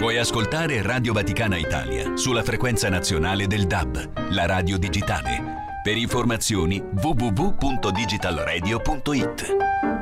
Puoi ascoltare Radio Vaticana Italia sulla frequenza nazionale del DAB, la radio digitale. Per informazioni www.digitalradio.it.